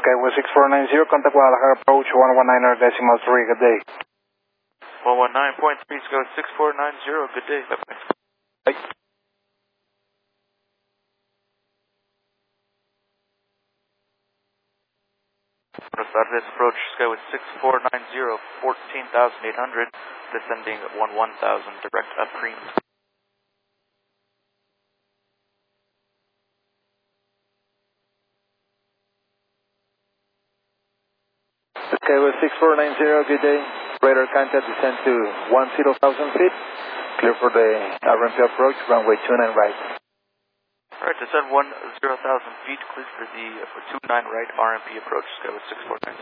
Skyway 6490, contact Guadalajara approach 119.3, good day. 119.3, Skyway 6490, good day. Bye-bye. Bye. Buenos Aires approach Skyway 6490, 14,800, descending 11,000, direct up cream. Skyway 6490, good day. Radar contact descend to 10,000 feet. Clear for the RMP approach, runway 29 right. Alright, descend 10,000 feet, clear for the 29 right RMP approach, Skyway 6490.